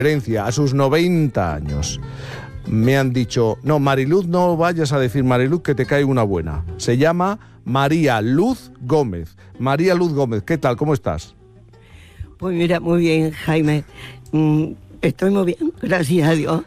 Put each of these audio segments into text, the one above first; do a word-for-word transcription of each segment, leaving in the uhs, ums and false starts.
Herencia, a sus noventa años. Me han dicho, no, Mariluz, no vayas a decir Mariluz, que te cae una buena. Se llama María Luz Gómez. María Luz Gómez, ¿qué tal? ¿Cómo estás? Pues mira, muy bien, Jaime. Mm, estoy muy bien, gracias a Dios.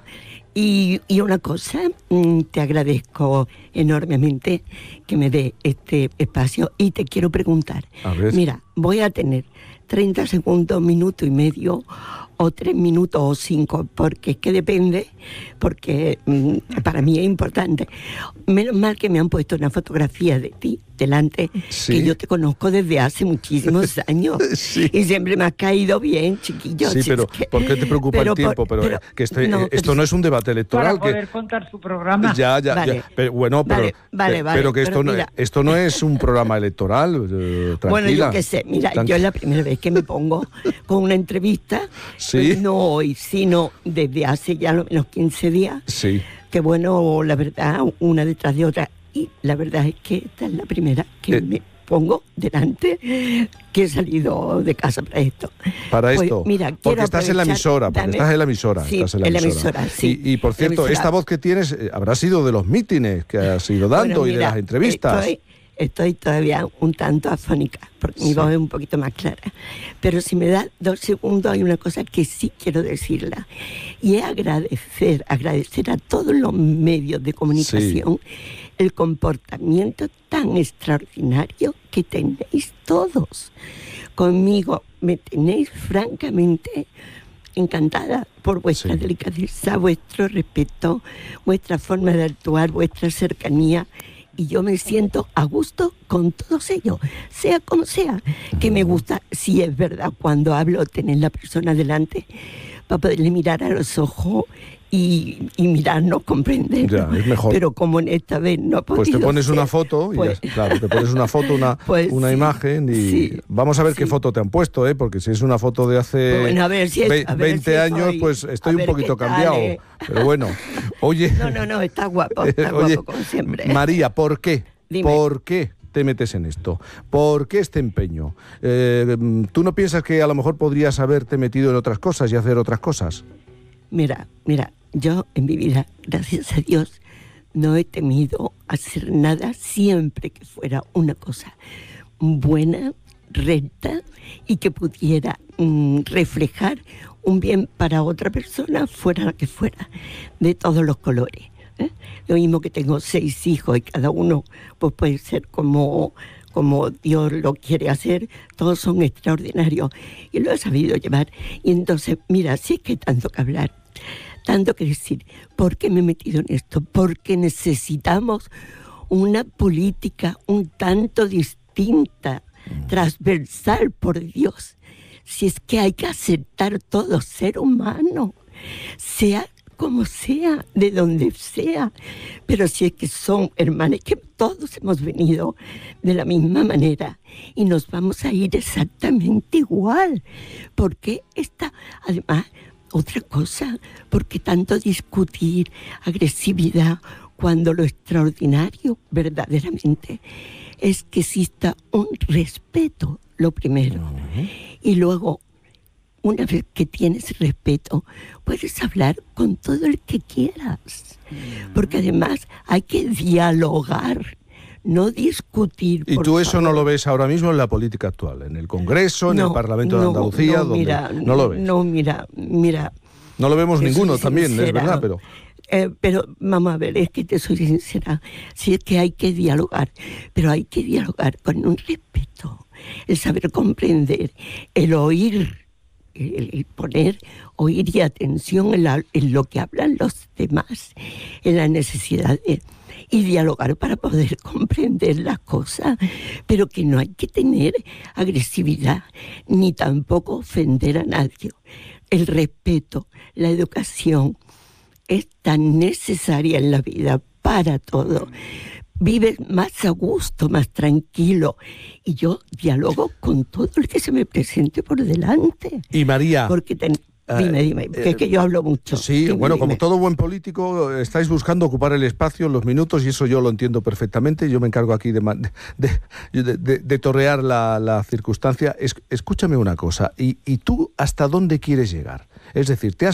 Y, y una cosa, mm, te agradezco enormemente que me dé este espacio y te quiero preguntar. A ver. Mira, voy a tener treinta segundos, minuto y medio, o tres minutos o cinco, porque es que depende, porque mmm, para mí es importante. Menos mal que me han puesto una fotografía de ti delante, ¿Sí? Que yo te conozco desde hace muchísimos años. Sí. Y siempre me has caído bien, chiquillo. Sí, si pero es que, ¿por qué te preocupa pero el tiempo? por, Pero, pero que este, no, esto pero, no es un debate electoral. Para poder que, contar su programa. Ya, ya, vale, ya. Pero, bueno, pero, vale, vale, vale, pero que esto, pero no, mira. esto no es un programa electoral. Eh, tranquila. Bueno, yo qué sé, mira, Tranqui- yo es la primera vez que me pongo con una entrevista, ¿Sí? no hoy, sino desde hace ya lo menos quince días, Sí. que bueno, la verdad, una detrás de otra, y la verdad es que esta es la primera que Eh. me pongo delante, que he salido de casa para esto. Para Pues, esto, mira, porque quiero estás en la aprovechar, emisora, porque dame- estás en la emisora. Sí, estás en la en la emisora, emisora, sí. Y, y por La cierto, emisora. esta voz que tienes eh, habrá sido de los mítines que has ido dando Bueno, y de mira, las entrevistas. Estoy, estoy todavía un tanto afónica, porque Sí. mi voz es un poquito más clara. Pero si me da dos segundos, hay una cosa que sí quiero decirla. Y es agradecer, agradecer a todos los medios de comunicación el comportamiento tan extraordinario que tenéis todos. Conmigo me tenéis francamente encantada por vuestra Sí. delicadeza, vuestro respeto, vuestra forma de actuar, vuestra cercanía. Y yo me siento a gusto con todos ellos, sea como sea. Que me gusta, si es verdad, cuando hablo, tener la persona delante para poderle mirar a los ojos y, y mirarnos, comprender. Ya, es mejor. Pero como en esta vez no he podido Pues te pones ser, una foto, y pues- ya- claro, te pones una foto, una, Pues una sí, imagen y sí, vamos a ver qué sí. foto te han puesto, ¿eh? Porque si es una foto de hace Pues bueno, a ver si es- ve- a ver veinte si años, estoy- pues a estoy un ver poquito qué tal, cambiado. ¿eh? Pero bueno, oye, No, no, no, está guapo, está oye, guapo como siempre. María, ¿por qué? Dime. ¿Por qué te metes en esto? ¿Por qué este empeño? Eh, ¿Tú no piensas que a lo mejor podrías haberte metido en otras cosas y hacer otras cosas? Mira, mira, yo en mi vida, gracias a Dios, no he temido hacer nada siempre que fuera una cosa buena, recta y que pudiera mm, reflejar un bien para otra persona, fuera la que fuera, de todos los colores. ¿eh? Lo mismo que tengo seis hijos y cada uno pues puede ser como, como Dios lo quiere hacer, todos son extraordinarios y lo he sabido llevar. Y entonces, mira, sí que hay tanto que hablar, tanto que decir. ¿Por qué me he metido en esto? Porque necesitamos una política un tanto distinta, transversal, por Dios. Si es que hay que aceptar todo ser humano, sea como sea, de donde sea, pero si es que son hermanos, que todos hemos venido de la misma manera y nos vamos a ir exactamente igual, porque esta, además, otra cosa, porque tanto discutir, agresividad, cuando lo extraordinario verdaderamente es que exista un respeto, lo primero, y luego, una vez que tienes respeto, puedes hablar con todo el que quieras. Porque además hay que dialogar, no discutir. ¿Y por tú eso favor. no lo ves ahora mismo en la política actual? ¿En el Congreso, en No, el Parlamento de no, Andalucía? no, donde mira, no lo ves. No, mira, mira. No lo vemos te ninguno soy también, es sincera. verdad, pero... Eh, pero vamos a ver, es que te soy sincera, si es que hay que dialogar, pero hay que dialogar con un respeto, el saber comprender, el oír, el, el poner oír y atención en, la, en lo que hablan los demás, en la necesidad de y dialogar para poder comprender las cosas, pero que no hay que tener agresividad ni tampoco ofender a nadie. El respeto, la educación es tan necesaria en la vida para todo. Vives más a gusto, más tranquilo. Y yo dialogo con todo el que se me presente por delante. Y María... Porque ten, dime, dime, porque eh, es que yo hablo mucho. Sí, dime, bueno, dime. como todo buen político, estáis buscando ocupar el espacio, los minutos, y eso yo lo entiendo perfectamente. Yo me encargo aquí de, de, de, de, de torrear la, la circunstancia. Es, escúchame una cosa, ¿y, ¿y tú hasta dónde quieres llegar? Es decir, ¿te has